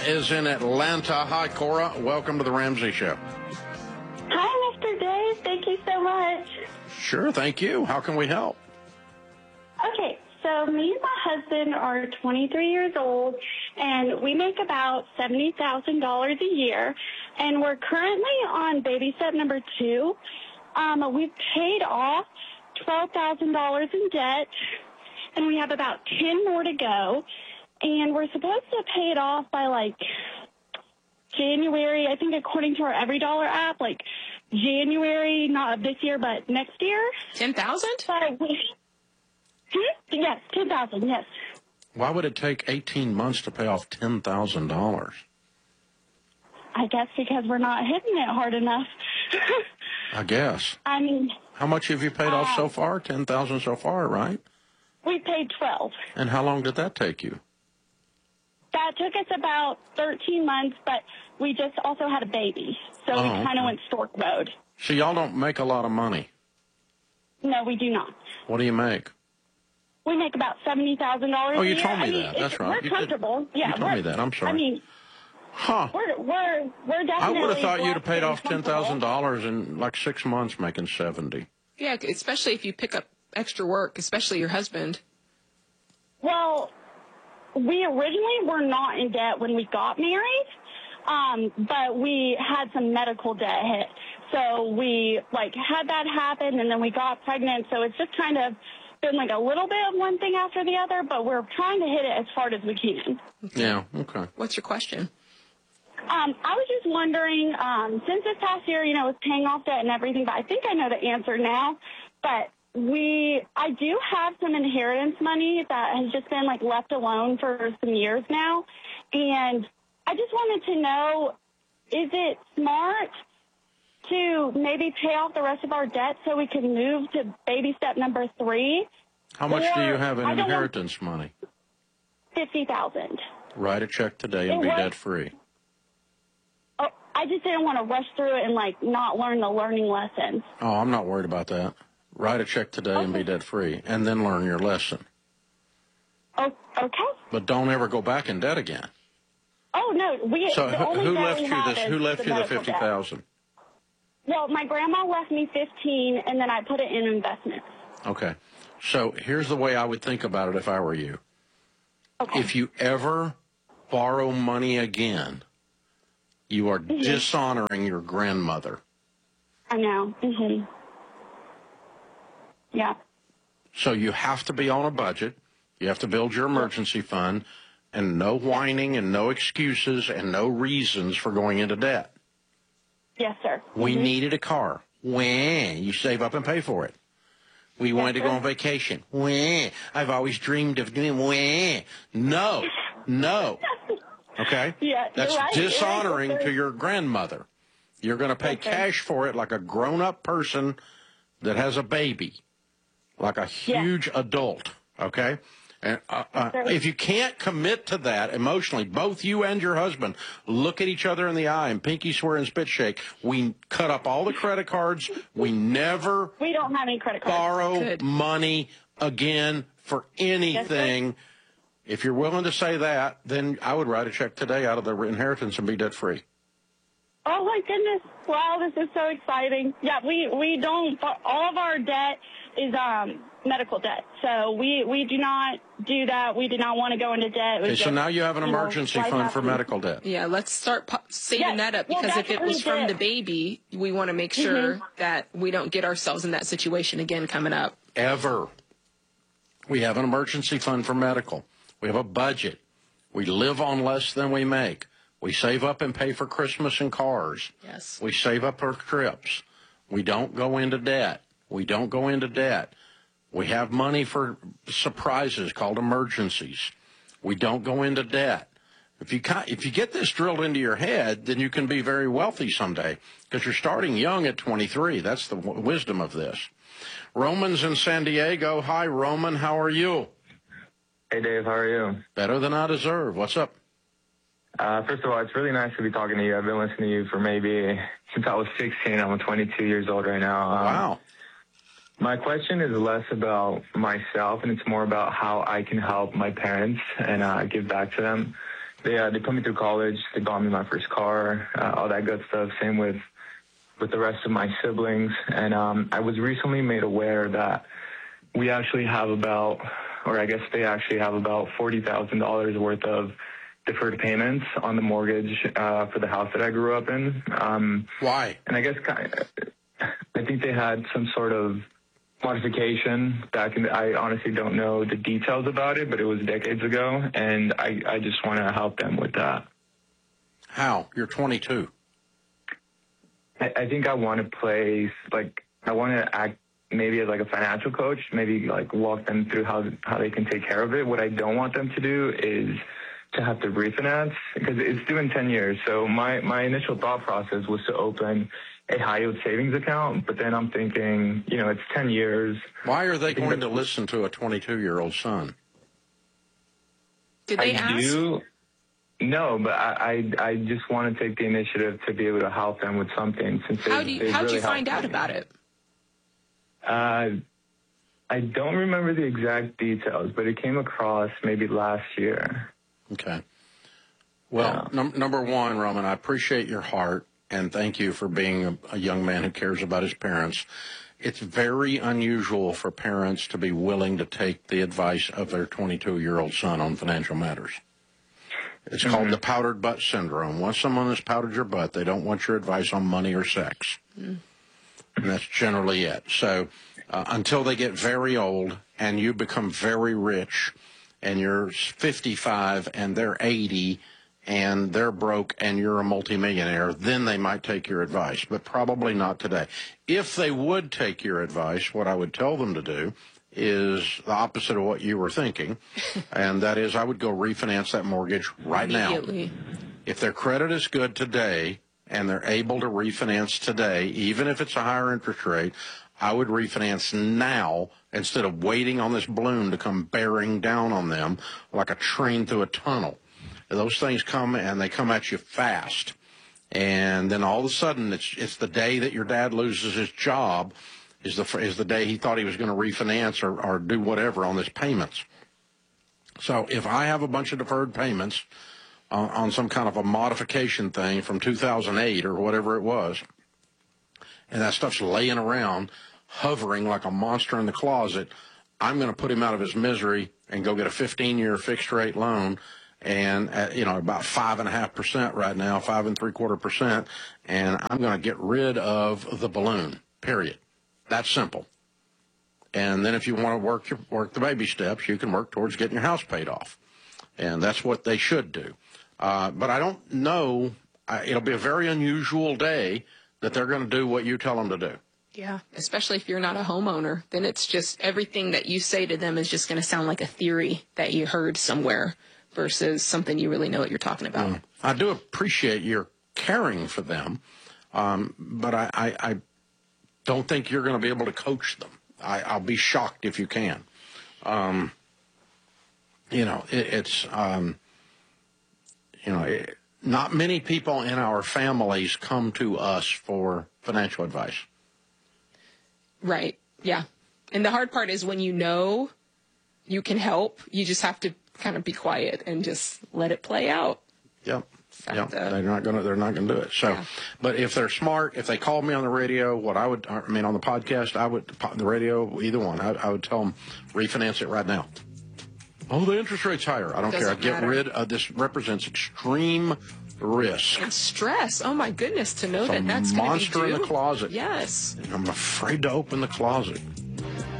is in Atlanta. Hi, Cora. Welcome to the Ramsey Show. Hi, Mr. Dave. Thank you so much. Sure, thank you. How can we help? Okay, so me and my husband are 23 years old, and we make about $70,000 a year, and we're currently on baby step number 2. We've paid off $12,000 in debt, and we have about 10 more to go, and we're supposed to pay it off by, like, January, I think according to our EveryDollar app, like January, not of this year, but next year. 10,000? Yes, 10,000, yes. Why would it take 18 months to pay off $10,000? I guess because we're not hitting it hard enough. I guess. I mean... How much have you paid off so far? 10,000 so far, right? We paid 12. And how long did that take you? That took us about 13 months, but we just also had a baby, so we kind of went stork mode. So y'all don't make a lot of money? No, we do not. What do you make? We make about $70,000 a year. Oh, you told me that. That's right. We're comfortable. Yeah, you told me that. I'm sorry. I mean, we're definitely. I would have thought you'd have paid off $10,000 in like 6 months, making 70. Yeah, especially if you pick up extra work, especially your husband. Well, we originally were not in debt when we got married, but we had some medical debt hit. So we had that happen, and then we got pregnant. So it's just kind of been like a little bit of one thing after the other, but we're trying to hit it as hard as we can. Okay. Yeah, okay. What's your question? I was just wondering, since this past year, was paying off debt and everything, but I think I know the answer now. But I do have some inheritance money that has just been left alone for some years now. And I just wanted to know, is it smart to maybe pay off the rest of our debt so we can move to baby step number 3? How much do you have in inheritance money? $50,000. Write a check today and be debt free. Oh, I just didn't want to rush through it and not learn the learning lessons. Oh, I'm not worried about that. Write a check today and be debt free, and then learn your lesson. Oh, okay. But don't ever go back in debt again. Oh no, So who left you this? Who left you the $50,000? Well, my grandma left me 15, and then I put it in investments. Okay. So here's the way I would think about it if I were you. Okay. If you ever borrow money again, you are dishonoring your grandmother. I know. Yeah. So you have to be on a budget. You have to build your emergency fund, and no whining and no excuses and no reasons for going into debt. Yes, sir. We needed a car. When you save up and pay for it. We wanted to go on vacation. When I've always dreamed of doing. When no. Okay. Yeah, that's right. dishonoring Right. to your grandmother. You're going to pay cash for it like a grown-up person that has a baby, like a huge adult. Okay. And if you can't commit to that emotionally, both you and your husband look at each other in the eye and pinky swear and spit shake. We cut up all the credit cards. We don't have any credit cards. Borrow money again for anything. Yes, if you're willing to say that, then I would write a check today out of the inheritance and be debt free. Oh my goodness! Wow, this is so exciting. Yeah, we don't. All of our debt is medical debt, so we do not do that. We did not want to go into debt. Okay, so now you have an emergency fund for medical debt. Yeah, let's start saving that up, because if it was from the baby, we want to make sure that we don't get ourselves in that situation again coming up. Ever. We have an emergency fund for medical. We have a budget. We live on less than we make. We save up and pay for Christmas and cars. Yes. We save up our trips. We don't go into debt. We have money for surprises called emergencies. We don't go into debt. If you get this drilled into your head, then you can be very wealthy someday, because you're starting young at 23. That's the wisdom of this. Roman's in San Diego. Hi, Roman. How are you? Hey, Dave. How are you? Better than I deserve. What's up? First of all, it's really nice to be talking to you. I've been listening to you for maybe since I was 16. I'm 22 years old right now. Wow. My question is less about myself, and it's more about how I can help my parents and give back to them. they put me through college. They bought me my first car, all that good stuff. Same with the rest of my siblings. And I was recently made aware that we actually have about, or I guess they actually have about $40,000 worth of deferred payments on the mortgage for the house that I grew up in. Why? And I guess I think they had some sort of modification back in I honestly don't know the details about it, but it was decades ago, and I just want to help them with that. How? You're 22. I think I want to play, like, I want to act maybe as like a financial coach, maybe like walk them through how they can take care of it. What I don't want them to do is to have to refinance, because it's due in 10 years. So my initial thought process was to open a high yield savings account, but then I'm thinking, you know, it's 10 years. Why are they going to listen to a 22-year-old son? Did they ask? No, but I just want to take the initiative to be able to help them with something. Since how did you find out about it? I don't remember the exact details, but it came across maybe last year. Okay. Well, yeah. Number one, Roman, I appreciate your heart, and thank you for being a young man who cares about his parents. It's very unusual for parents to be willing to take the advice of their 22-year-old son on financial matters. It's called the powdered butt syndrome. Once someone has powdered your butt, they don't want your advice on money or sex. And that's generally it. So until they get very old and you become very rich and you're 55 and they're 80 and they're broke and you're a multimillionaire, then they might take your advice, but probably not today. If they would take your advice, what I would tell them to do is the opposite of what you were thinking, and that is I would go refinance that mortgage right now. If their credit is good today and they're able to refinance today, even if it's a higher interest rate, I would refinance now instead of waiting on this balloon to come bearing down on them like a train through a tunnel. Those things come, and they come at you fast. And then all of a sudden, it's the day that your dad loses his job is the day he thought he was going to refinance or do whatever on his payments. So if I have a bunch of deferred payments on some kind of a modification thing from 2008 or whatever it was, and that stuff's laying around, hovering like a monster in the closet, I'm going to put him out of his misery and go get a 15-year fixed-rate loan, and about 5.5% right now, 5.75%, and I'm going to get rid of the balloon. Period. That's simple. And then if you want to work the baby steps, you can work towards getting your house paid off, and that's what they should do. But I don't know. It'll be a very unusual day that they're going to do what you tell them to do. Yeah, especially if you're not a homeowner, then it's just everything that you say to them is just going to sound like a theory that you heard somewhere versus something you really know what you're talking about. I do appreciate your caring for them, but I don't think you're going to be able to coach them. I'll be shocked if you can. Not many people in our families come to us for financial advice. Right. Yeah. And the hard part is when you know you can help, you just have to kind of be quiet and just let it play out. Yep. They're not going to do it. So, But if they're smart, if they called me on the radio, on the podcast, the radio, either one, I would tell them refinance it right now. Oh, the interest rate's higher. I don't care. I'd get rid of this. Represents extreme risk and stress. Oh my goodness, to know that's going to be monster in the closet. Yes. And I'm afraid to open the closet.